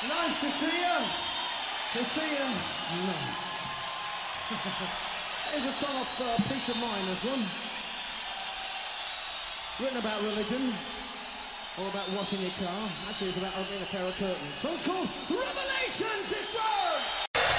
Nice to see you. To see you. Nice. Here's a song of Peace of Mind, this one. Written about religion. Or about washing your car. Actually, it's about opening a pair of curtains. Song's called Revelations, this one!